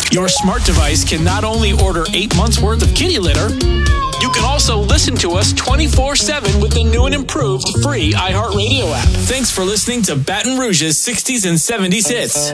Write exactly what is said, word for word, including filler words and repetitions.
Your smart device can not only order eight months worth of kitty litter, you can also listen to us twenty-four seven with the new and improved free iHeartRadio app. Thanks for listening to Baton Rouge's sixties and seventies hits.